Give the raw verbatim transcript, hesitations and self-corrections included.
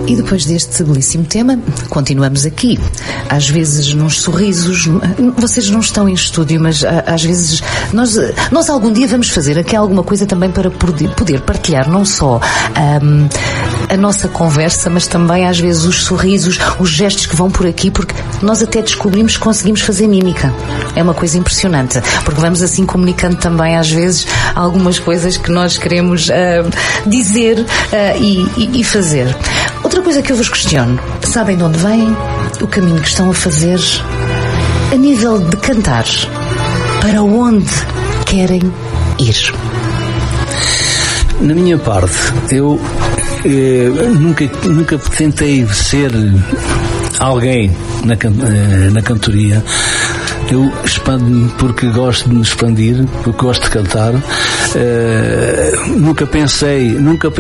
E depois deste belíssimo tema, continuamos aqui. Às vezes nos sorrisos, vocês não estão em estúdio, mas às vezes nós, nós algum dia vamos fazer aqui alguma coisa também para poder partilhar não só um, a nossa conversa, mas também às vezes os sorrisos, os gestos que vão por aqui, porque nós até descobrimos que conseguimos fazer mímica. É uma coisa impressionante, porque vamos assim comunicando também às vezes algumas coisas que nós queremos uh, dizer uh, e, e, e fazer. Outra coisa que eu vos questiono, sabem de onde vêm? O caminho que estão a fazer? A nível de cantar, para onde querem ir? Na minha parte, eu eh, nunca, nunca tentei ser alguém na, na cantoria. Eu expando-me porque gosto de me expandir, porque gosto de cantar. Uh, nunca pensei, nunca